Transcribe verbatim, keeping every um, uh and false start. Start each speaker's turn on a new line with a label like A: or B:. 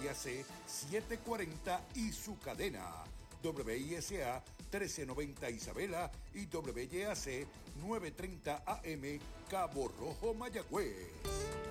A: I A C setecientos cuarenta y su cadena W I S A trece noventa Isabela y W Y A C novecientos treinta A M Cabo Rojo, Mayagüez.